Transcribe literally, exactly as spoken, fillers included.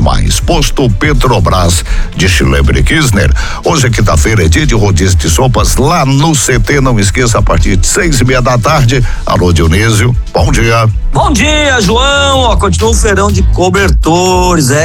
mais. Posto Petrobras de Schleber Kirchner. Hoje é quinta-feira, é dia de rodízio de sopas lá no C T. Não esqueça, a partir de seis e meia da tarde. Alô, Dionísio, bom dia. Bom dia, João. Ó, continua o feirão de cobertores, é